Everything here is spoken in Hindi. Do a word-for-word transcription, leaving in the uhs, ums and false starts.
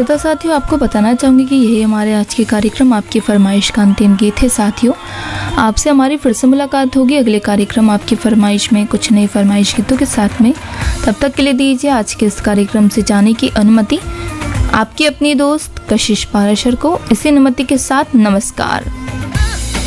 श्रोता साथियों, आपको बताना चाहूँगी कि यही हमारे आज के कार्यक्रम आपकी फरमाइश का अंतिम गीत है। साथियों, आपसे हमारी फिर से मुलाकात होगी अगले कार्यक्रम आपकी फरमाइश में कुछ नई फरमाइश गीतों के साथ में। तब तक के लिए दीजिए आज के इस कार्यक्रम से जाने की अनुमति आपकी अपनी दोस्त कशिश पाराशर को। इसी अनुमति के साथ नमस्कार।